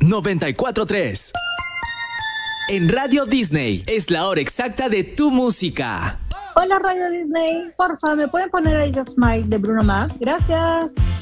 94.3. En Radio Disney es la hora exacta de tu música. Hola Radio Disney, porfa, ¿me pueden poner I Just Smile de Bruno Mars? Gracias.